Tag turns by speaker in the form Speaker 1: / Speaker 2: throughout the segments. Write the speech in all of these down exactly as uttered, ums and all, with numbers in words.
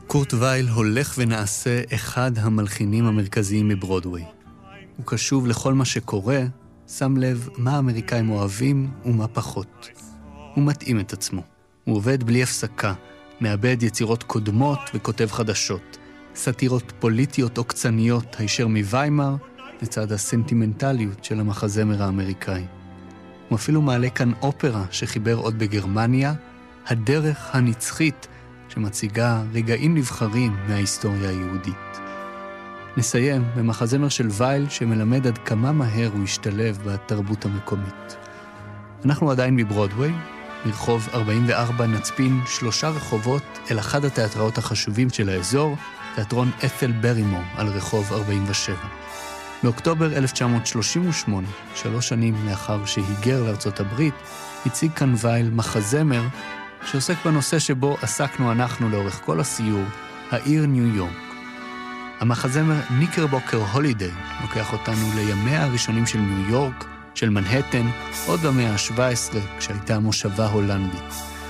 Speaker 1: קורט וייל הולך ונעשה אחד המלחינים המרכזיים מברודווי. הוא קשוב לכל מה שקורה, שם לב מה האמריקאים אוהבים ומה פחות. הוא מתאים את עצמו. הוא עובד בלי הפסקה, מאבד יצירות קודמות וכותב חדשות. סטירות פוליטיות עוקצניות הישר מוויימר, לצד הסנטימנטליות של המחזמר האמריקאי. הוא אפילו מעלה כאן אופרה שחיבר עוד בגרמניה, הדרך הנצחית, שמציגה רגעים נבחרים מההיסטוריה היהודית. נסיים במחזמר של וייל שמלמד עד כמה מהר הוא השתלב בתרבות המקומית. אנחנו עדיין בברודווי, מרחוב ארבעים וארבע נצפין שלושה רחובות אל אחד התיאטראות החשובים של האזור, תיאטרון את'ל ברימור על רחוב ארבעים ושבע. באוקטובר אלף תשע מאות שלושים ושמונה, שלוש שנים לאחר שהיגר לארצות הברית, הציג כאן וייל מחזמר שעוסק בנושא שבו עסקנו אנחנו לאורך כל הסיור, העיר ניו יורק. המחזמר ניקרבוקר הולידיי לוקח אותנו לימיה הראשונים של ניו יורק, של מנהטן, עוד במאה ה-שבע עשרה, כשהייתה מושבה הולנדית.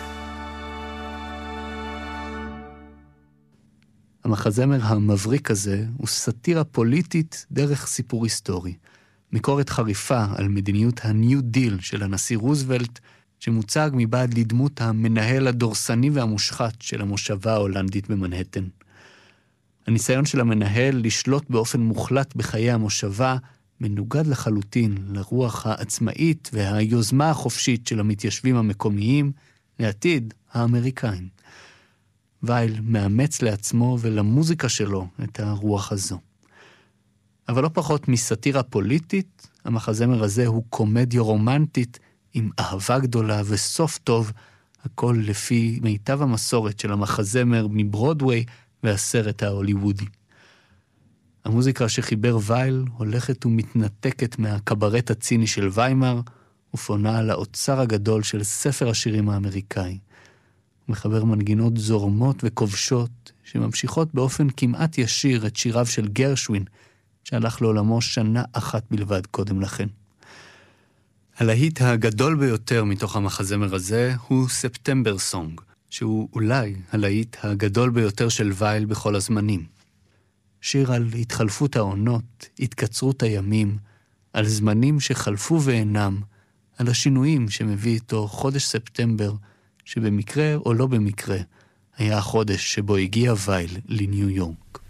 Speaker 1: המחזמר המבריק הזה הוא סאטירה פוליטית דרך סיפור היסטורי. ביקורת חריפה על מדיניות הניו דיל של הנשיא רוזוולט, שמוצג מבעד לדמות המנהל הדורסני והמושחת של המושבה ההולנדית במנהטן. הניסיון של המנהל לשלוט באופן מוחלט בחיי המושבה מנוגד לחלוטין לרוח העצמאית והיוזמה החופשית של המתיישבים המקומיים לעתיד האמריקאים. וייל מאמץ לעצמו ולמוזיקה שלו את הרוח הזו. אבל לא פחות מסאטירה פוליטית, המחזמר הזה הוא קומדיה רומנטית עם אהבה גדולה וסוף טוב, הכל לפי מיטב המסורת של המחזמר מברודווי והסרט ההוליוודי. המוזיקה שחיבר וייל הולכת ומתנתקת מהקברט הציני של ויימר, ופונה על האוצר הגדול של ספר השירים האמריקאי. הוא מחבר מנגינות זורמות וכובשות, שממשיכות באופן כמעט ישיר את שיריו של גרשווין, שהלך לעולמו שנה אחת בלבד קודם לכן. הלהיט הגדול ביותר מתוך המחזמר הזה הוא ספטמבר סונג, שהוא אולי הלהיט הגדול ביותר של וייל בכל הזמנים. שיר על התחלפות העונות, התקצרות הימים, על זמנים שחלפו ואינם, על השינויים שמביא איתו חודש ספטמבר, שבמקרה או לא במקרה היה החודש שבו הגיע וייל לניו יורק.